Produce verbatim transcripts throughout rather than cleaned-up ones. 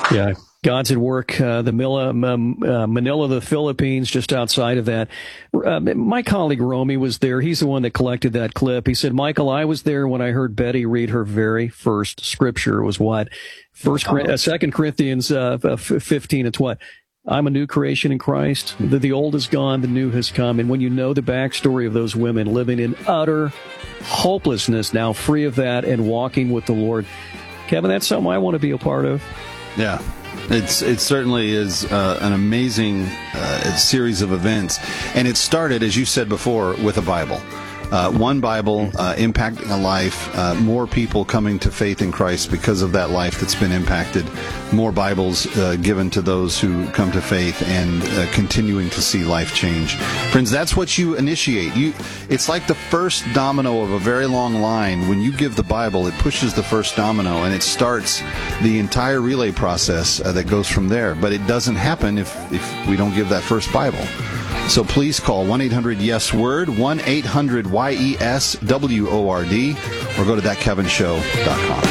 Yeah, God's at work. Uh, the Manila, um, uh, Manila, the Philippines, just outside of that. Uh, my colleague Romy was there. He's the one that collected that clip. He said, Michael, I was there when I heard Betty read her very first scripture. It was what? First, oh. uh, Second Corinthians uh, fifteen. It's what? I'm a new creation in Christ. The, the old is gone, the new has come. And when you know the backstory of those women living in utter hopelessness, now free of that and walking with the Lord, Kevin, that's something I want to be a part of. Yeah, it's it certainly is uh, an amazing uh, series of events. And it started, as you said before, with a Bible. Uh, one Bible uh, impacting a life, uh, more people coming to faith in Christ because of that life that's been impacted, more Bibles uh, given to those who come to faith, and uh, continuing to see life change. Friends, that's what you initiate. You, it's like the first domino of a very long line. When you give the Bible, it pushes the first domino, and it starts the entire relay process uh, that goes from there. But it doesn't happen if, if we don't give that first Bible. So please call one eight hundred yes word, one eight hundred Y E S W O R D, or go to that kevin show dot com.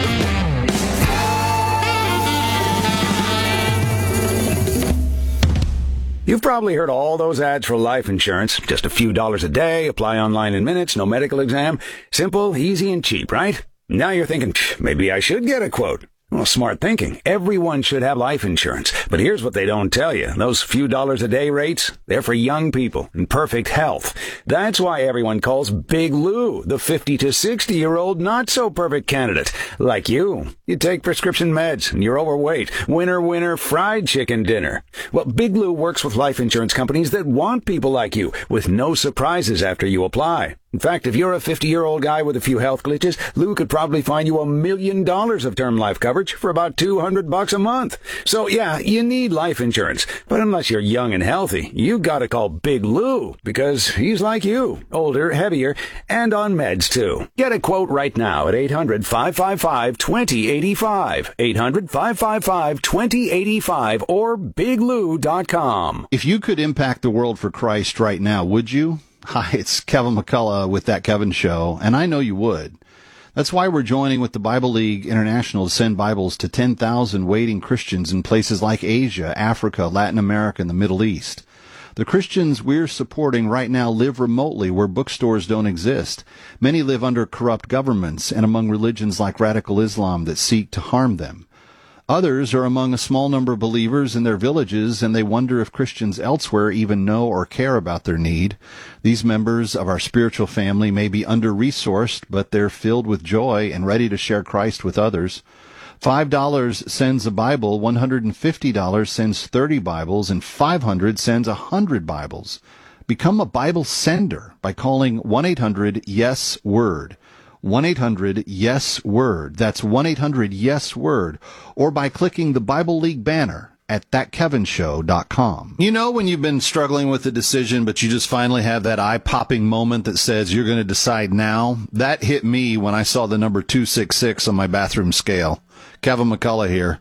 You've probably heard all those ads for life insurance. Just a few dollars a day, apply online in minutes, no medical exam. Simple, easy, and cheap, right? Now you're thinking, maybe I should get a quote. Well, smart thinking. Everyone should have life insurance. But here's what they don't tell you. Those few dollars a day rates, they're for young people in perfect health. That's why everyone calls Big Lou the fifty to sixty-year-old not-so-perfect candidate. Like you. You take prescription meds and you're overweight. Winner, winner, fried chicken dinner. Well, Big Lou works with life insurance companies that want people like you, with no surprises after you apply. In fact, if you're a fifty-year-old guy with a few health glitches, Lou could probably find you a million dollars of term life coverage for about two hundred bucks a month. So yeah, you need life insurance. But unless you're young and healthy, you gotta call Big Lou, because he's like you, older, heavier, and on meds too. Get a quote right now at eight hundred, five five five, two zero eight five, eight hundred, five five five, two zero eight five, or big lou dot com. If you could impact the world for Christ right now, would you? Hi, it's Kevin McCullough with That Kevin Show, and I know you would. That's why we're joining with the Bible League International to send Bibles to ten thousand waiting Christians in places like Asia, Africa, Latin America, and the Middle East. The Christians we're supporting right now live remotely where bookstores don't exist. Many live under corrupt governments and among religions like radical Islam that seek to harm them. Others are among a small number of believers in their villages, and they wonder if Christians elsewhere even know or care about their need. These members of our spiritual family may be under-resourced, but they're filled with joy and ready to share Christ with others. five dollars sends a Bible, one hundred fifty dollars sends thirty Bibles, and five hundred dollars sends one hundred Bibles. Become a Bible sender by calling one eight hundred yes word. one eight hundred yes word. That's one eight hundred yes word. Or by clicking the Bible League banner at that kevin show dot com. You know when you've been struggling with a decision, but you just finally have that eye-popping moment that says you're going to decide now? That hit me when I saw the number two six six on my bathroom scale. Kevin McCullough here.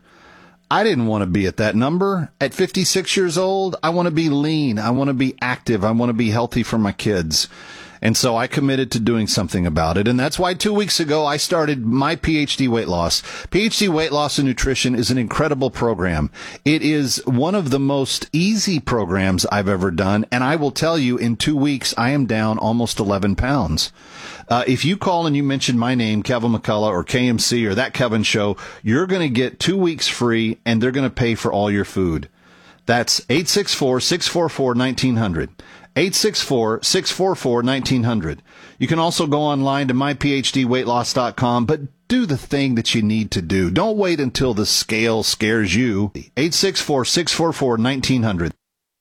I didn't want to be at that number. At fifty-six years old, I want to be lean. I want to be active. I want to be healthy for my kids. And so I committed to doing something about it. And that's why two weeks ago I started my P H D Weight Loss. P H D Weight Loss and Nutrition is an incredible program. It is one of the most easy programs I've ever done. And I will tell you, in two weeks, I am down almost eleven pounds. Uh, if you call and you mention my name, Kevin McCullough or K M C or That Kevin Show, you're going to get two weeks free, and they're going to pay for all your food. That's eight six four, six four four, one nine zero zero. eight six four, six four four, one nine zero zero. You can also go online to my p h d weight loss dot com, but do the thing that you need to do. Don't wait until the scale scares you. eight six four, six four four, one nine zero zero.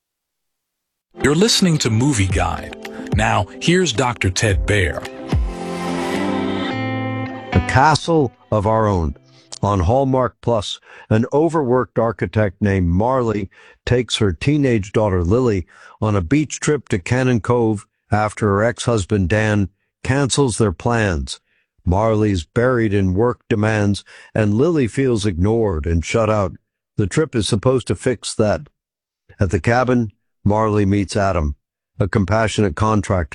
You're listening to Movie Guide. Now, here's Doctor Ted Baer. A Castle of Our Own. On Hallmark Plus, an overworked architect named Marley takes her teenage daughter Lily on a beach trip to Cannon Cove after her ex-husband Dan cancels their plans. Marley's buried in work demands, and Lily feels ignored and shut out. The trip is supposed to fix that. At the cabin, Marley meets Adam, a compassionate contractor